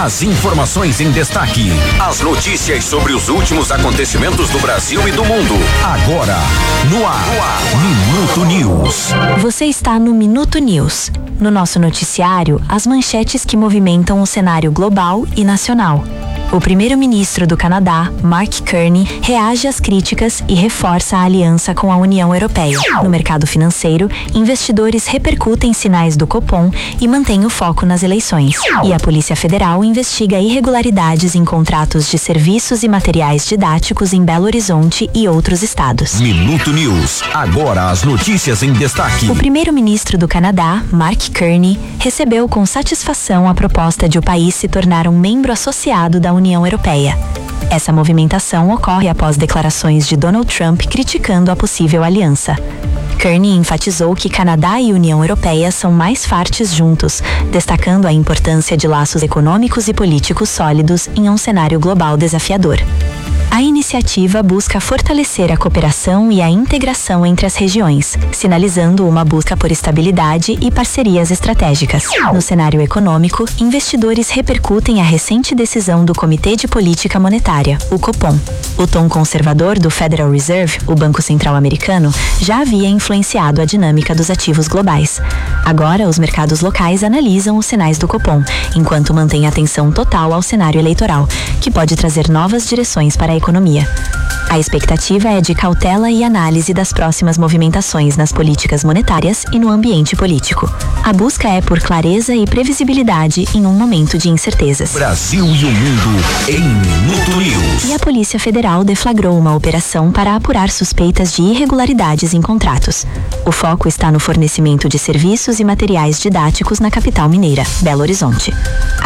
As informações em destaque. As notícias sobre os últimos acontecimentos do Brasil e do mundo. Agora, no ar. Minuto News. Você está no Minuto News. No nosso noticiário, as manchetes que movimentam o cenário global e nacional. O primeiro-ministro do Canadá, Mark Carney, reage às críticas e reforça a aliança com a União Europeia. No mercado financeiro, investidores repercutem sinais do Copom e mantêm o foco nas eleições. E a Polícia Federal investiga irregularidades em contratos de serviços e materiais didáticos em Belo Horizonte e outros estados. Minuto News. Agora as notícias em destaque. O primeiro-ministro do Canadá, Mark Carney, recebeu com satisfação a proposta de o país se tornar um membro associado da União Europeia. Essa movimentação ocorre após declarações de Donald Trump criticando a possível aliança. Carney enfatizou que Canadá e União Europeia são mais fortes juntos, destacando a importância de laços econômicos e políticos sólidos em um cenário global desafiador. A iniciativa busca fortalecer a cooperação e a integração entre as regiões, sinalizando uma busca por estabilidade e parcerias estratégicas. No cenário econômico, investidores repercutem a recente decisão do Comitê de Política Monetária, o Copom. O tom conservador do Federal Reserve, o Banco Central Americano, já havia influenciado a dinâmica dos ativos globais. Agora, os mercados locais analisam os sinais do Copom, enquanto mantém atenção total ao cenário eleitoral, que pode trazer novas direções para a economia. A expectativa é de cautela e análise das próximas movimentações nas políticas monetárias e no ambiente político. A busca é por clareza e previsibilidade em um momento de incertezas. Brasil e o mundo em Minuto News. E a Polícia Federal deflagrou uma operação para apurar suspeitas de irregularidades em contratos. O foco está no fornecimento de serviços e materiais didáticos na capital mineira, Belo Horizonte.